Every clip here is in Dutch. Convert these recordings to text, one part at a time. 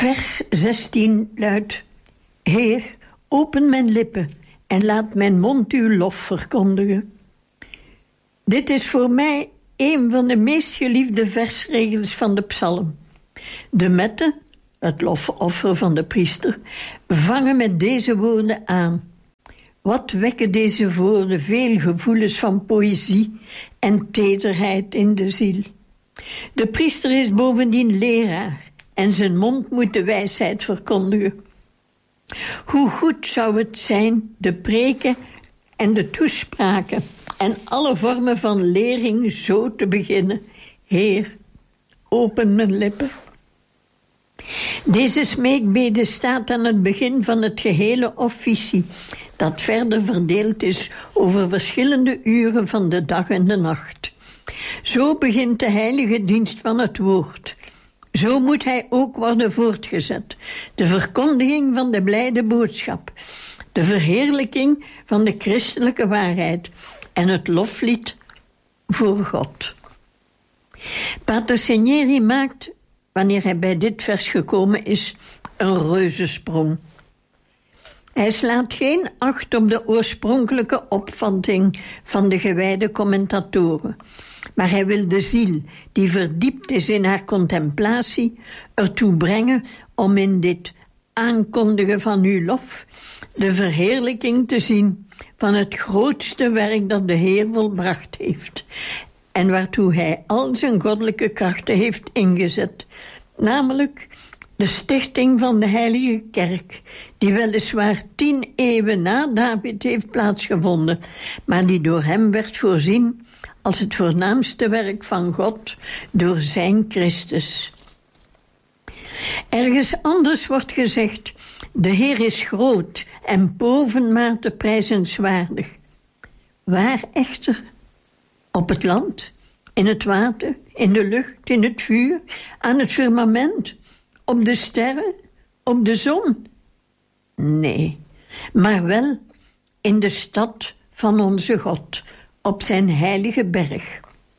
Vers 16 luidt: Heer, open mijn lippen en laat mijn mond uw lof verkondigen. Dit is voor mij een van de meest geliefde versregels van de psalm. De metten, het lofoffer van de priester, vangen met deze woorden aan. Wat wekken deze woorden veel gevoelens van poëzie en tederheid in de ziel. De priester is bovendien leraar en zijn mond moet de wijsheid verkondigen. Hoe goed zou het zijn de preken en de toespraken en alle vormen van lering zo te beginnen. Heer, open mijn lippen. Deze smeekbede staat aan het begin van het gehele officie, dat verder verdeeld is over verschillende uren van de dag en de nacht. Zo begint de heilige dienst van het woord. Zo moet hij ook worden voortgezet. De verkondiging van de blijde boodschap, de verheerlijking van de christelijke waarheid en het loflied voor God. Pater Segneri maakt, wanneer hij bij dit vers gekomen is, een reuzensprong. Hij slaat geen acht op de oorspronkelijke opvatting van de gewijde commentatoren, maar hij wil de ziel, die verdiept is in haar contemplatie, ertoe brengen om in dit aankondigen van uw lof de verheerlijking te zien van het grootste werk dat de Heer volbracht heeft en waartoe hij al zijn goddelijke krachten heeft ingezet, namelijk de stichting van de Heilige Kerk, die weliswaar 10 eeuwen na David heeft plaatsgevonden, maar die door hem werd voorzien als het voornaamste werk van God door zijn Christus. Ergens anders wordt gezegd: de Heer is groot en bovenmate prijzenswaardig. Waar echter? Op het land, in het water, in de lucht, in het vuur, aan het firmament, op de sterren, op de zon? Nee, maar wel in de stad van onze God, op zijn heilige berg.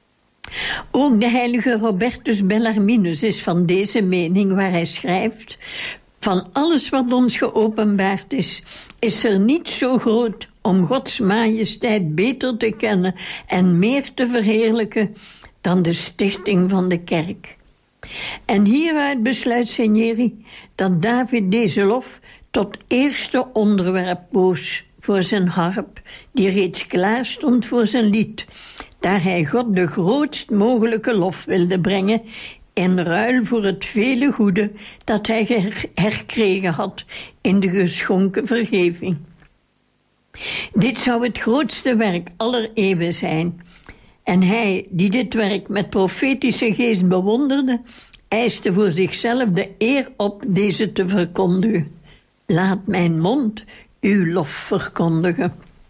Ook de heilige Robertus Bellarminus is van deze mening, waar hij schrijft: van alles wat ons geopenbaard is er niet zo groot om Gods majesteit beter te kennen en meer te verheerlijken dan de stichting van de kerk. En hieruit besluit Segneri dat David deze lof tot eerste onderwerp koos voor zijn harp, die reeds klaar stond voor zijn lied, daar hij God de grootst mogelijke lof wilde brengen in ruil voor het vele goede dat hij herkregen had in de geschonken vergeving. Dit zou het grootste werk aller eeuwen zijn. En hij, die dit werk met profetische geest bewonderde, eiste voor zichzelf de eer op deze te verkondigen. Laat mijn mond uw lof verkondigen.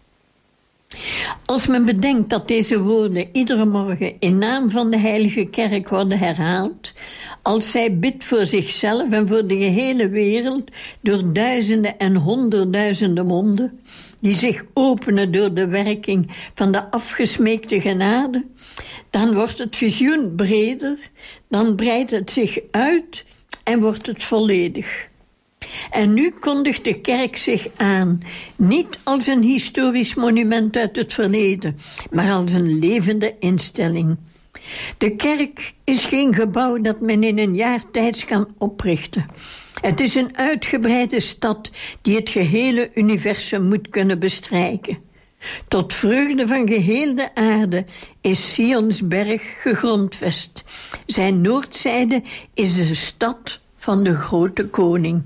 Als men bedenkt dat deze woorden iedere morgen in naam van de Heilige Kerk worden herhaald, als zij bidt voor zichzelf en voor de gehele wereld door duizenden en honderdduizenden monden, die zich openen door de werking van de afgesmeekte genade, dan wordt het visioen breder, dan breidt het zich uit en wordt het volledig. En nu kondigt de kerk zich aan, niet als een historisch monument uit het verleden, maar als een levende instelling. De kerk is geen gebouw dat men in een jaar tijds kan oprichten. Het is een uitgebreide stad die het gehele universum moet kunnen bestrijken. Tot vreugde van geheel de aarde is Sions berg gegrondvest. Zijn noordzijde is de stad van de grote koning.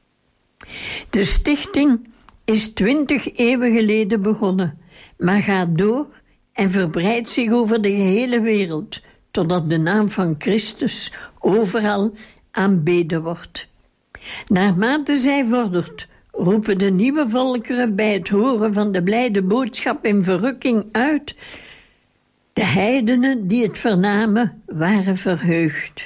De stichting is 20 eeuwen geleden begonnen, maar gaat door en verbreidt zich over de gehele wereld, totdat de naam van Christus overal aanbeden wordt. Naarmate zij vordert, roepen de nieuwe volkeren bij het horen van de blijde boodschap in verrukking uit: de heidenen die het vernamen waren verheugd.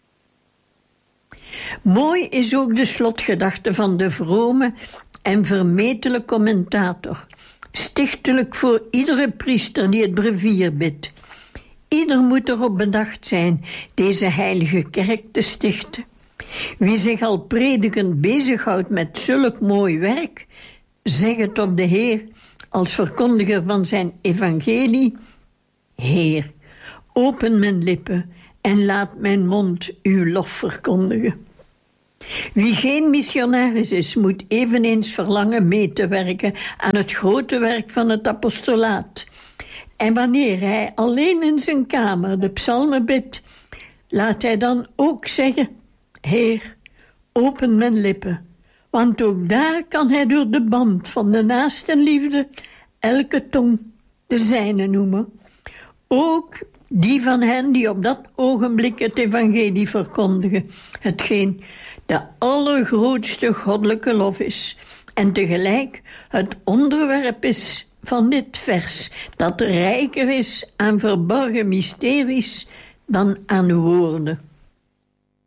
Mooi is ook de slotgedachte van de vrome en vermetele commentator, stichtelijk voor iedere priester die het brevier bidt. Ieder moet erop bedacht zijn deze heilige kerk te stichten. Wie zich al predikend bezighoudt met zulk mooi werk, zegt tot de Heer als verkondiger van zijn evangelie: Heer, open mijn lippen en laat mijn mond uw lof verkondigen. Wie geen missionaris is, moet eveneens verlangen mee te werken aan het grote werk van het apostolaat. En wanneer hij alleen in zijn kamer de psalmen bidt, laat hij dan ook zeggen: Heer, open mijn lippen, want ook daar kan hij door de band van de naastenliefde elke tong de zijne noemen. Ook die van hen die op dat ogenblik het evangelie verkondigen, hetgeen de allergrootste goddelijke lof is en tegelijk het onderwerp is van dit vers, dat rijker is aan verborgen mysteries dan aan woorden.